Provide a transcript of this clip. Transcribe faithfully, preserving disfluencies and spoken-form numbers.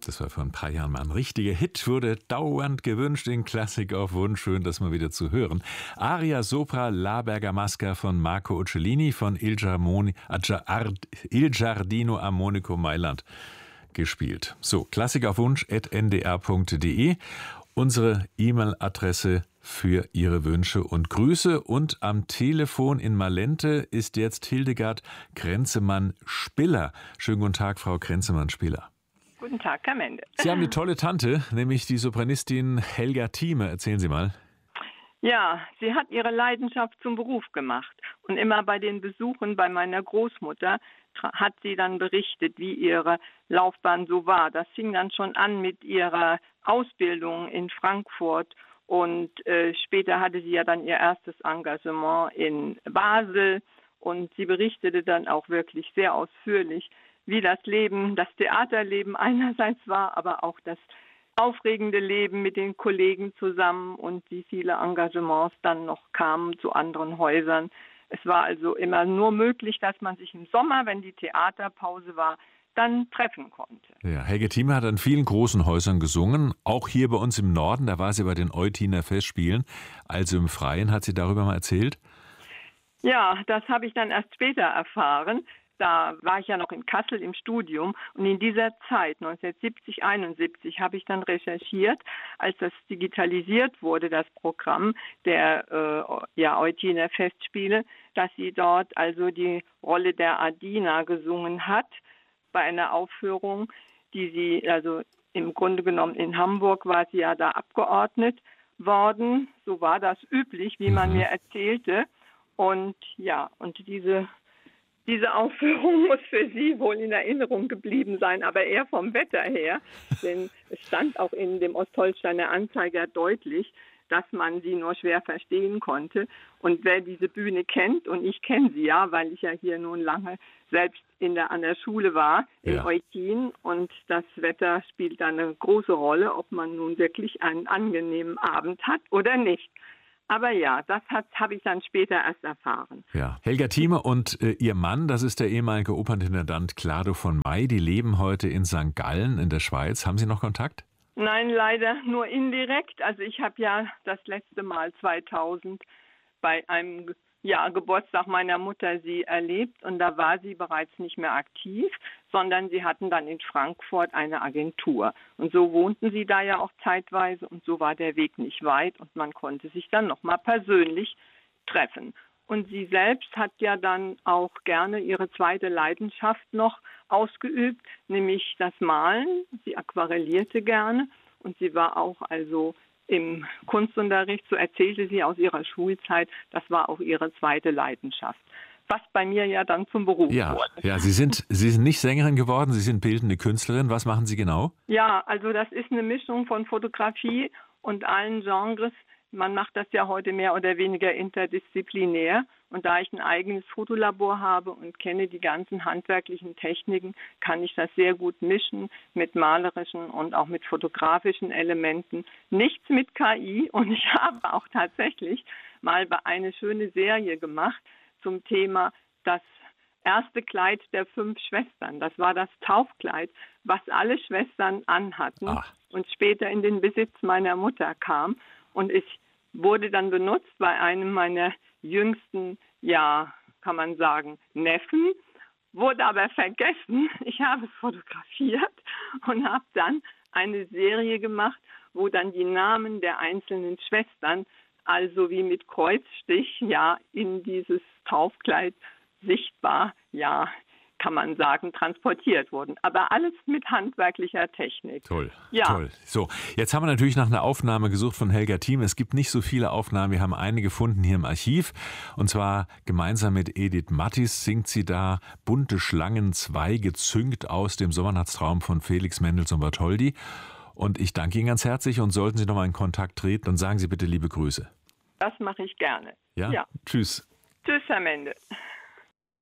Das war vor ein paar Jahren mal ein richtiger Hit, wurde dauernd gewünscht in Klassik auf Wunsch. Schön, das mal wieder zu hören. Aria Sopra La Bergamasca von Marco Uccellini von Il, Giardino, Il Giardino a Monaco Mailand gespielt. So, Klassik auf Wunsch at n d r punkt d e. Unsere E-Mail-Adresse für Ihre Wünsche und Grüße. Und am Telefon in Malente ist jetzt Hildegard Krenzemann-Spiller. Schönen guten Tag, Frau Krenzemann-Spiller. Guten Tag, Herr Mende. Sie haben eine tolle Tante, nämlich die Sopranistin Helga Thieme. Erzählen Sie mal. Ja, sie hat ihre Leidenschaft zum Beruf gemacht. Und immer bei den Besuchen bei meiner Großmutter hat sie dann berichtet, wie ihre Laufbahn so war. Das fing dann schon an mit ihrer Ausbildung in Frankfurt. Und äh, später hatte sie ja dann ihr erstes Engagement in Basel. Und sie berichtete dann auch wirklich sehr ausführlich, wie das Leben, das Theaterleben einerseits war, aber auch das aufregende Leben mit den Kollegen zusammen und wie viele Engagements dann noch kamen zu anderen Häusern. Es war also immer nur möglich, dass man sich im Sommer, wenn die Theaterpause war, dann treffen konnte. Ja, Helga Thieme hat an vielen großen Häusern gesungen, auch hier bei uns im Norden, da war sie bei den Eutiner Festspielen, also im Freien. Hat sie darüber mal erzählt? Ja, das habe ich dann erst später erfahren. Da war ich ja noch in Kassel im Studium und in dieser Zeit, neunzehnhundertsiebzig, einundsiebzig, habe ich dann recherchiert, als das digitalisiert wurde, das Programm der äh, ja, Eutiner Festspiele, dass sie dort also die Rolle der Adina gesungen hat bei einer Aufführung, die sie, also im Grunde genommen in Hamburg war sie ja da abgeordnet worden. So war das üblich, wie man mir erzählte. Und ja, und diese Diese Aufführung muss für Sie wohl in Erinnerung geblieben sein, aber eher vom Wetter her, denn es stand auch in dem Ostholsteiner Anzeiger deutlich, dass man sie nur schwer verstehen konnte. Und wer diese Bühne kennt, und ich kenne sie ja, weil ich ja hier nun lange selbst in der, an der Schule war, in ja. Eutin, und das Wetter spielt da eine große Rolle, ob man nun wirklich einen angenehmen Abend hat oder nicht. Aber ja, das habe ich dann später erst erfahren. Ja. Helga Thieme und äh, ihr Mann, das ist der ehemalige Opernintendant Clado von May, die leben heute in Sankt Gallen in der Schweiz. Haben Sie noch Kontakt? Nein, leider nur indirekt. Also ich habe ja das letzte Mal zweitausend bei einem ja, Geburtstag meiner Mutter sie erlebt und da war sie bereits nicht mehr aktiv, sondern sie hatten dann in Frankfurt eine Agentur. Und so wohnten sie da ja auch zeitweise und so war der Weg nicht weit und man konnte sich dann nochmal persönlich treffen. Und sie selbst hat ja dann auch gerne ihre zweite Leidenschaft noch ausgeübt, nämlich das Malen. Sie aquarellierte gerne und sie war auch also im Kunstunterricht, so erzählte sie aus ihrer Schulzeit, das war auch ihre zweite Leidenschaft. Was bei mir ja dann zum Beruf ja, wurde. Ja, Sie sind, Sie sind nicht Sängerin geworden, Sie sind bildende Künstlerin. Was machen Sie genau? Ja, also das ist eine Mischung von Fotografie und allen Genres. Man macht das ja heute mehr oder weniger interdisziplinär. Und da ich ein eigenes Fotolabor habe und kenne die ganzen handwerklichen Techniken, kann ich das sehr gut mischen mit malerischen und auch mit fotografischen Elementen. Nichts mit K I. Und ich habe auch tatsächlich mal eine schöne Serie gemacht zum Thema das erste Kleid der fünf Schwestern. Das war das Taufkleid, was alle Schwestern anhatten Ach. und später in den Besitz meiner Mutter kam. Und ich wurde dann benutzt bei einem meiner jüngsten, ja, kann man sagen, Neffen, wurde aber vergessen. Ich habe es fotografiert und habe dann eine Serie gemacht, wo dann die Namen der einzelnen Schwestern, also wie mit Kreuzstich, ja, in dieses Taufkleid sichtbar, ja, kann man sagen, transportiert wurden. Aber alles mit handwerklicher Technik. Toll, ja. toll. So, jetzt haben wir natürlich nach einer Aufnahme gesucht von Helga Thieme. Es gibt nicht so viele Aufnahmen. Wir haben eine gefunden hier im Archiv. Und zwar gemeinsam mit Edith Mattis singt sie da Bunte Schlangen zwei gezüngt aus dem Sommernachtstraum von Felix Mendelssohn Bartholdy. Und ich danke Ihnen ganz herzlich und sollten Sie noch mal in Kontakt treten, dann sagen Sie bitte liebe Grüße. Das mache ich gerne. Ja? ja. Tschüss. Tschüss, Herr Mende.